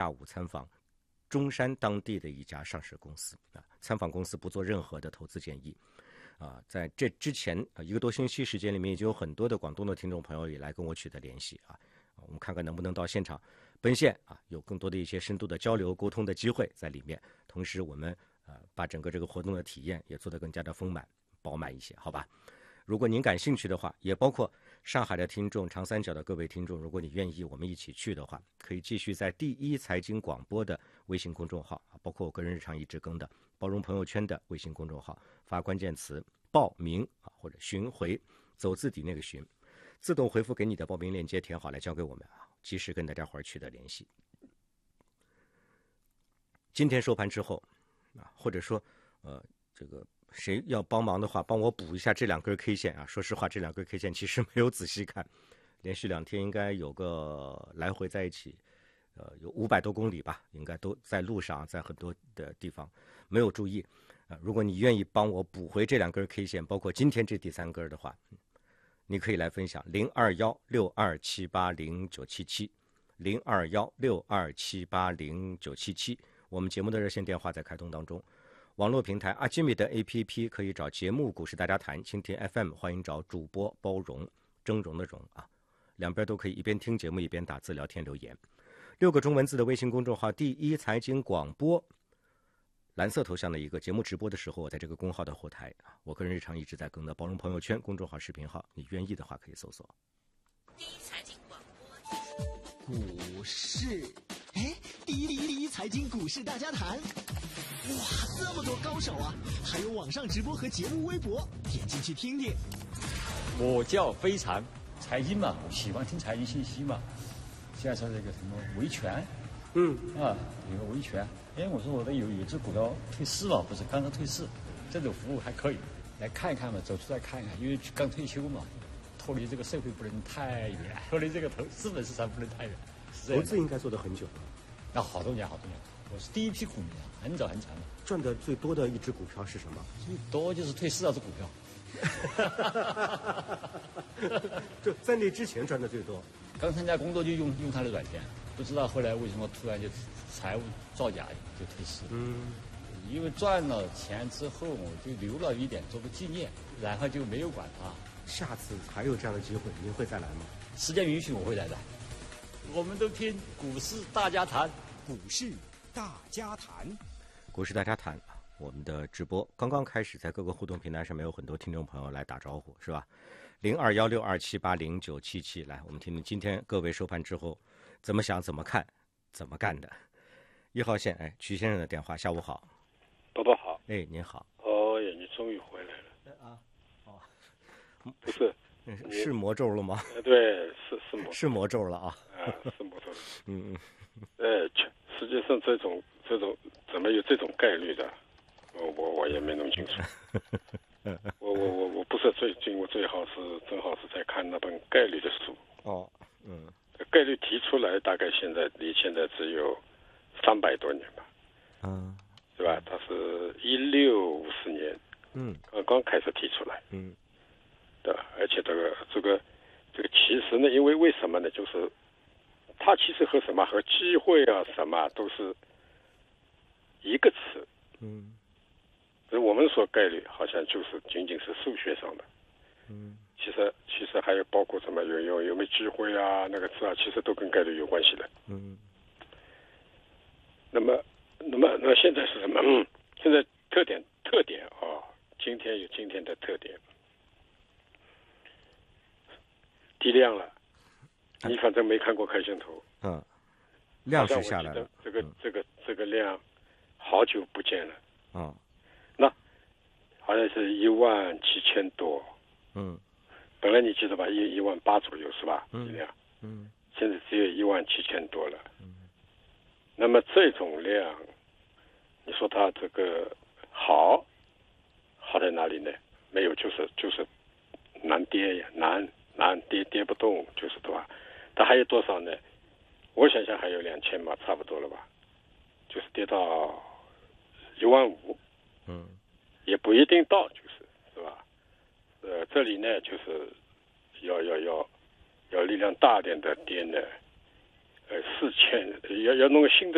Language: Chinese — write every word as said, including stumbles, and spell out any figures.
午参访中山当地的一家上市公司啊，参访公司不做任何的投资建议啊。在这之前啊一个多星期时间里面，已经有很多的广东的听众朋友也来跟我取得联系啊，我们看看能不能到现场奔现啊，有更多的一些深度的交流沟通的机会在里面。同时，我们呃把整个这个活动的体验也做得更加的丰满饱满一些，好吧？如果您感兴趣的话，也包括上海的听众、长三角的各位听众，如果你愿意我们一起去的话，可以继续在第一财经广播的微信公众号，包括我个人日常一直更的包容朋友圈的微信公众号，发关键词报名啊或者寻回，走字底那个寻，自动回复给你的报名链接，填好来交给我们啊，及时跟大家伙儿取得联系。今天收盘之后啊，或者说呃这个谁要帮忙的话，帮我补一下这两根 K 线啊。说实话，这两根 K 线其实没有仔细看，连续两天应该有个来回在一起，呃，有五百多公里吧，应该都在路上，在很多的地方没有注意啊。如果你愿意帮我补回这两根 K 线，包括今天这第三根的话，你可以来分享零二幺六二七八零九七七，零二幺六二七八零九七七。我们节目的热线电话在开通当中。网络平台阿基米的 A P P 可以找节目股市大家谈，蜻蜓 F M 欢迎找主播包容，峥嵘的嵘啊，两边都可以一边听节目一边打字聊天留言。六个中文字的微信公众号第一财经广播，蓝色头像的一个节目直播的时候，我在这个公号的后台啊，我个人日常一直在更的包容朋友圈公众号视频号，你愿意的话可以搜索。 第一财经广播股市，哎，第一第一第一财经股市大家谈。哇，这么多高手啊！还有网上直播和节目微博，点进去听听。 我叫非常财经嘛，我喜欢听财经信息嘛。现在说这个什么维权， 嗯啊，有个维权。哎，我说我的有有只股票退市了，不是刚刚退市，这种服务还可以，来看一看嘛，走出来看一看，因为刚退休嘛，脱离这个社会不能太远，脱离这个投资本市场不能太远。 投资应该做得很久了， 那好多年好多年。我是第一批股民啊，很早很长了。 赚的最多的一只股票是什么？ 最多就是退市那只股票。就在那之前赚的最多。 刚参加工作就用用他的软件，不知道后来为什么突然就财务造假就退市。 嗯， 因为赚了钱之后，我就留了一点做个纪念，然后就没有管它。 下次还有这样的机会，您会再来吗？ 时间允许，我会来的。我们都听股市大家谈， 股市大家谈， 股市大家谈，我们的直播刚刚开始，在各个互动平台上面有很多听众朋友来打招呼，是吧？零二幺六二七八零九七七，来，我们听听今天各位收盘之后怎么想、怎么看、怎么干的。一号线，哎，曲先生的电话，下午好。 宝宝好。 哎，您好。 哦呀，你终于回来了。 啊，哦， 不是， 是魔咒了吗？ 对，是是魔， 是魔咒了啊。 啊，是魔咒了。 嗯嗯。 呃，实际上这种这种怎么有这种概率的，我我我也没弄清楚。我我我我不是最近，我最好是正好是在看那本概率的书。 哦，嗯。 概率提出来，大概现在离现在只有三百多年吧。 嗯。 对吧？它是一六五四年， 嗯， 刚刚开始提出来。 嗯。 对吧？而且这个这个这个其实呢，因为为什么呢？就是它其实和什么和机会啊什么都是一个词。 嗯。 我们说概率好像就是仅仅是数学上的。 嗯。 其实其实还有包括什么有有有没有机会啊，那个字啊，其实都跟概率有关系的。 嗯。 那么那么那现在是什么？嗯，现在特点特点啊、哦，今天有今天的特点。低量了，你反正没看过开线图。 嗯，量是下来了。 这个、嗯、这个这个量，好久不见了。 嗯， 那好像是一万七千多。 嗯， 本来你记得吧，一一万八左右是吧？ 嗯， 量。 嗯， 现在只有一万七千多了。 嗯， 那么这种量，你说它这个好，好在哪里呢？没有，就是就是难跌呀，难。难跌跌不动，就是对吧？它还有多少呢？我想想还有两千嘛，差不多了吧？就是跌到一万五， 嗯， 也不一定到，就是是吧？呃，这里呢，就是要要要要力量大点的跌呢，呃，四千要要弄个新的